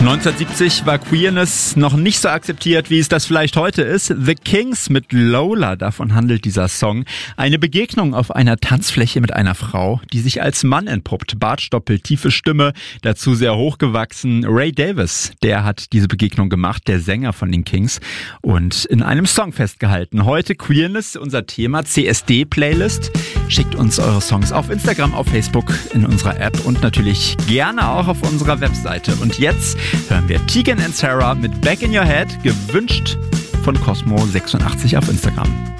1970 war Queerness noch nicht so akzeptiert, wie es das vielleicht heute ist. The Kings mit Lola, davon handelt dieser Song. Eine Begegnung auf einer Tanzfläche mit einer Frau, die sich als Mann entpuppt. Bartstoppel, tiefe Stimme, dazu sehr hochgewachsen. Ray Davies, der hat diese Begegnung gemacht, der Sänger von den Kings, und in einem Song festgehalten. Heute Queerness, unser Thema, CSD-Playlist. Schickt uns eure Songs auf Instagram, auf Facebook, in unserer App und natürlich gerne auch auf unserer Webseite. Und jetzt hören wir Tegan and Sara mit Back in Your Head, gewünscht von Cosmo86 auf Instagram.